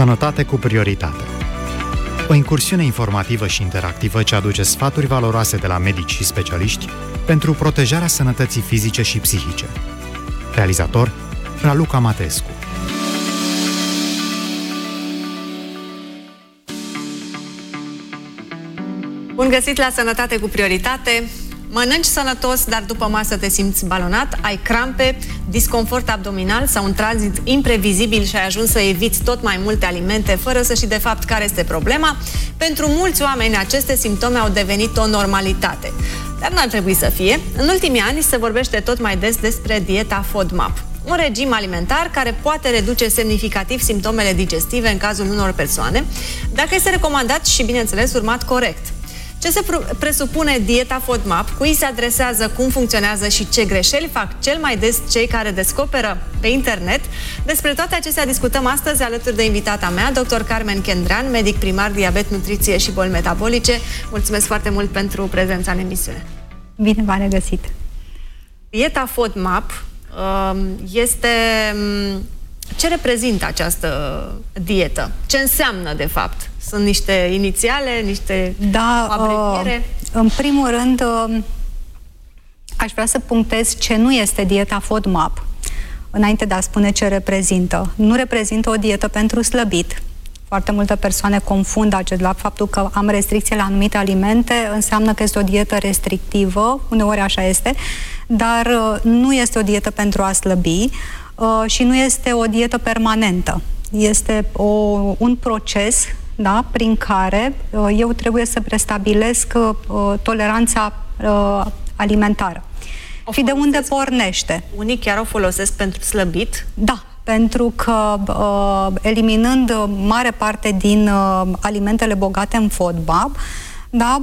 Sănătate cu prioritate. O incursiune informativă și interactivă ce aduce sfaturi valoroase de la medici și specialiști pentru protejarea sănătății fizice și psihice. Realizator Raluca Matescu. Bun găsit la Sănătate cu prioritate. Mănânci sănătos, dar după masă te simți balonat, ai crampe, disconfort abdominal sau un tranzit imprevizibil și ai ajuns să eviți tot mai multe alimente fără să știi de fapt care este problema. Pentru mulți oameni aceste simptome au devenit o normalitate. Dar n-ar trebui să fie. În ultimii ani se vorbește tot mai des despre dieta FODMAP. Un regim alimentar care poate reduce semnificativ simptomele digestive în cazul unor persoane, dacă este recomandat și, bineînțeles, urmat corect. Ce se presupune dieta FODMAP, cui se adresează, cum funcționează și ce greșeli fac cel mai des cei care descoperă pe internet? Despre toate acestea discutăm astăzi alături de invitata mea, dr. Carmen Kendrean, medic primar, diabet, nutriție și boli metabolice. Mulțumesc foarte mult pentru prezența în emisiune. Bine v-am regăsit! Dieta FODMAP este... Ce reprezintă această dietă? Ce înseamnă, de fapt? Sunt niște inițiale, niște abreviere? În primul rând, aș vrea să punctez ce nu este dieta FODMAP, înainte de a spune ce reprezintă. Nu reprezintă o dietă pentru slăbit. Foarte multe persoane confundă la faptul că am restricție la anumite alimente, înseamnă că este o dietă restrictivă, uneori așa este, dar nu este o dietă pentru a slăbi și nu este o dietă permanentă. Este un proces, da, prin care eu trebuie să prestabilesc toleranța alimentară. Și de unde pornește? Unii chiar o folosesc pentru slăbit? Da, pentru că eliminând mare parte din alimentele bogate în FODMAP, da,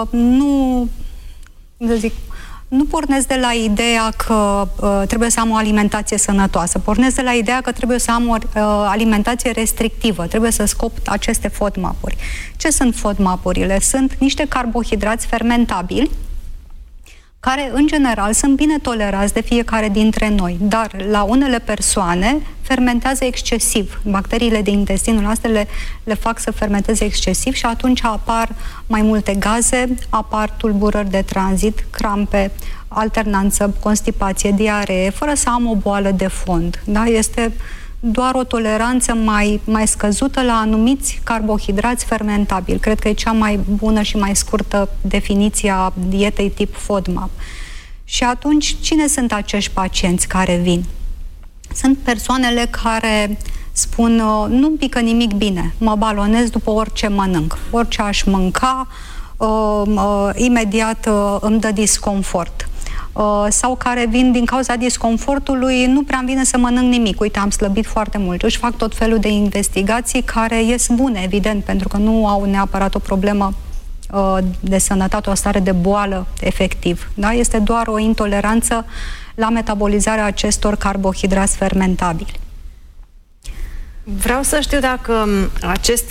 nu pornesc de la ideea că trebuie să am o alimentație sănătoasă. Pornesc de la ideea că trebuie să am o alimentație restrictivă. Trebuie să scop aceste FODMAP-uri. Ce sunt FODMAP-urile? Sunt niște carbohidrați fermentabili care, în general, sunt bine tolerați de fiecare dintre noi. Dar, la unele persoane, fermentează excesiv. Bacteriile din intestinul noastre le fac să fermenteze excesiv și atunci apar mai multe gaze, apar tulburări de tranzit, crampe, alternanță, constipație, diaree, fără să am o boală de fond. Da? Este doar o toleranță mai scăzută la anumiți carbohidrați fermentabili. Cred că e cea mai bună și mai scurtă definiție a dietei tip FODMAP. Și atunci, cine sunt acești pacienți care vin? Sunt persoanele care spun, nu-mi pică nimic bine, mă balonez după orice mănânc. Orice aș mânca, imediat îmi dă disconfort. Sau care vin din cauza disconfortului, nu prea îmi vine să mănânc nimic. Uite, am slăbit foarte mult. Își fac tot felul de investigații care ies bune, evident, pentru că nu au neapărat o problemă de sănătate, o stare de boală, efectiv. Da? Este doar o intoleranță la metabolizarea acestor carbohidrați fermentabili. Vreau să știu dacă aceste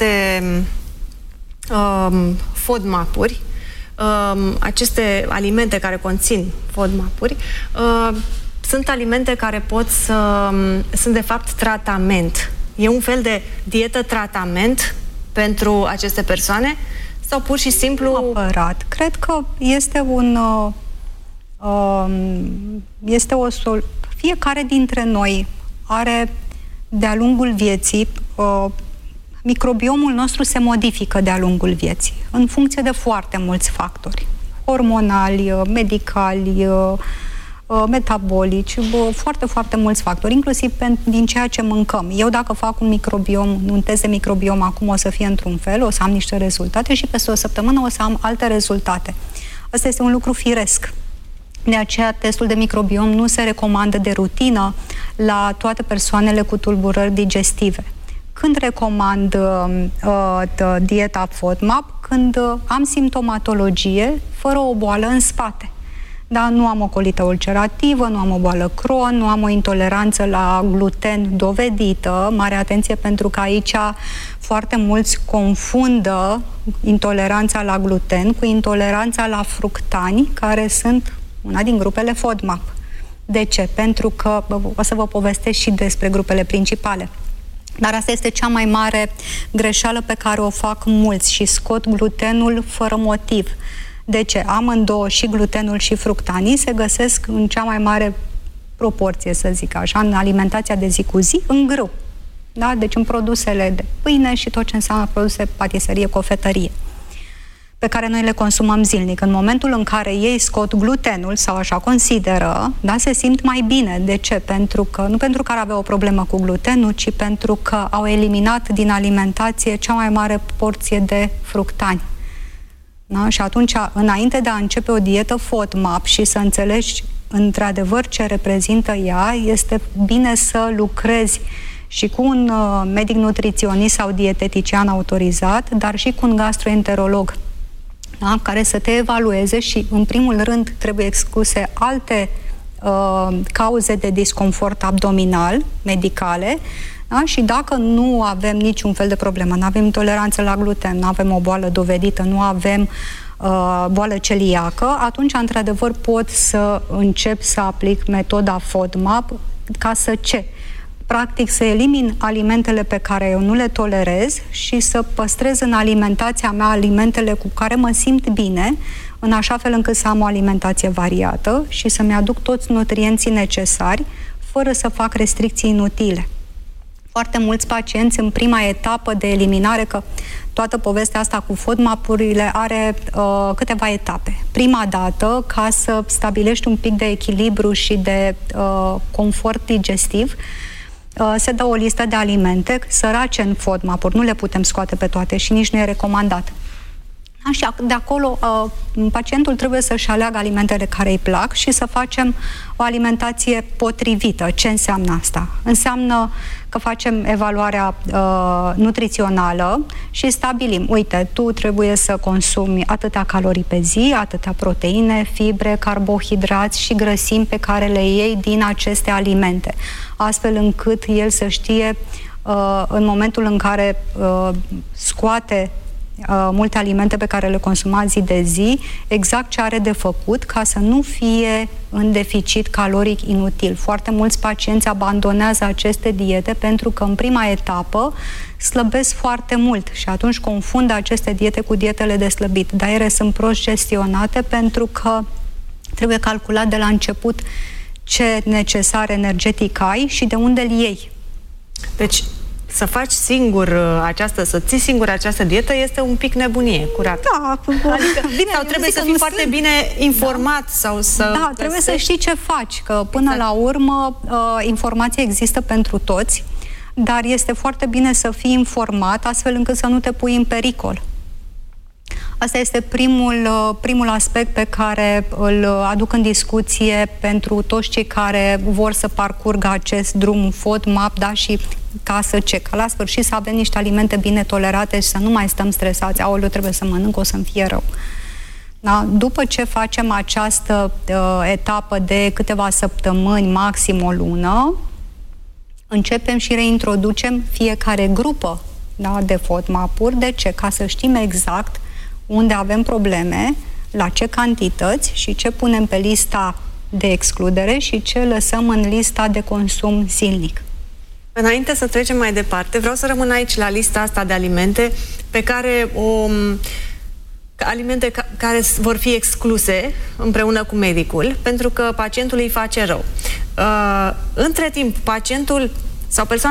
FODMAP-uri, aceste alimente care conțin FODMAP-uri, sunt alimente care sunt de fapt tratament. E un fel de dietă tratament pentru aceste persoane? Sau pur și simplu... Apărat. Cred că este fiecare dintre noi are de-a lungul vieții, microbiomul nostru se modifică de-a lungul vieții, în funcție de foarte mulți factori. Hormonali, medicali, metabolici, foarte, foarte mulți factori, inclusiv din ceea ce mâncăm. Eu dacă fac un test de microbiom acum o să fie într-un fel, o să am niște rezultate și peste o săptămână o să am alte rezultate. Asta este un lucru firesc. De aceea, testul de microbiom nu se recomandă de rutină la toate persoanele cu tulburări digestive. Când recomand dieta FODMAP? Când am simptomatologie fără o boală în spate. Da, nu am o colită ulcerativă, nu am o boală Crohn, nu am o intoleranță la gluten dovedită. Mare atenție, pentru că aici foarte mulți confundă intoleranța la gluten cu intoleranța la fructani, care sunt una din grupele FODMAP. De ce? Pentru că o să vă povestesc și despre grupele principale. Dar asta este cea mai mare greșeală pe care o fac mulți și scot glutenul fără motiv. De ce? Amândouă, și glutenul și fructanii, se găsesc în cea mai mare proporție, să zic așa, în alimentația de zi cu zi, în grâu. Da? Deci în produsele de pâine și tot ce înseamnă produse patiserie, cofetărie, pe care noi le consumăm zilnic. În momentul în care ei scot glutenul, sau așa consideră, da, se simt mai bine. De ce? Nu pentru că ar avea o problemă cu glutenul, ci pentru că au eliminat din alimentație cea mai mare porție de fructani. Da? Și atunci, înainte de a începe o dietă FODMAP și să înțelegi într-adevăr ce reprezintă ea, este bine să lucrezi și cu un medic nutriționist sau dietetician autorizat, dar și cu un gastroenterolog, da? Care să te evalueze și, în primul rând, trebuie excluse alte cauze de disconfort abdominal, medicale, da? Și dacă nu avem niciun fel de problemă, nu avem intoleranță la gluten, nu avem o boală dovedită, nu avem boală celiacă, atunci, într-adevăr, pot să încep să aplic metoda FODMAP ca să ce? Practic să elimin alimentele pe care eu nu le tolerez și să păstrez în alimentația mea alimentele cu care mă simt bine, în așa fel încât să am o alimentație variată și să-mi aduc toți nutrienții necesari, fără să fac restricții inutile. Foarte mulți pacienți în prima etapă de eliminare, că toată povestea asta cu FODMAP-urile are câteva etape. Prima dată, ca să stabilești un pic de echilibru și de confort digestiv, se dă o listă de alimente sărace în FODMAP-uri, nu le putem scoate pe toate și nici nu e recomandat. Așa, de acolo, pacientul trebuie să-și aleagă alimentele care îi plac și să facem o alimentație potrivită. Ce înseamnă asta? Înseamnă că facem evaluarea nutrițională și stabilim, uite, tu trebuie să consumi atâtea calorii pe zi, atâtea proteine, fibre, carbohidrați și grăsimi pe care le iei din aceste alimente, astfel încât el să știe în momentul în care scoate multe alimente pe care le consuma zi de zi, exact ce are de făcut ca să nu fie în deficit caloric inutil. Foarte mulți pacienți abandonează aceste diete pentru că în prima etapă slăbesc foarte mult și atunci confundă aceste diete cu dietele de slăbit. Dar ele sunt prost gestionate pentru că trebuie calculat de la început ce necesar energetic ai și de unde îl iei. Deci, să faci să ții singur această dietă este un pic nebunie curată. Da, adică, bine, sau trebuie să fii foarte bine informat, da. Sau să... Da, trebuie să știi ce faci, că până la urmă informația există pentru toți, dar este foarte bine să fii informat astfel încât să nu te pui în pericol. Asta este primul aspect pe care îl aduc în discuție pentru toți cei care vor să parcurgă acest drum FODMAP, da, și ca la sfârșit să avem niște alimente bine tolerate și să nu mai stăm stresați. Aoleu, trebuie să mănânc, o să-mi fie rău. Da? După ce facem această etapă de câteva săptămâni, maxim o lună, începem și reintroducem fiecare grupă, da, de FODMAP-uri. De ce? Ca să știm exact unde avem probleme, la ce cantități și ce punem pe lista de excludere și ce lăsăm în lista de consum zilnic. Înainte să trecem mai departe, vreau să rămân aici la lista asta de alimente pe care alimente care vor fi excluse împreună cu medicul, pentru că pacientul îi face rău. Între timp, pacientul sau persoana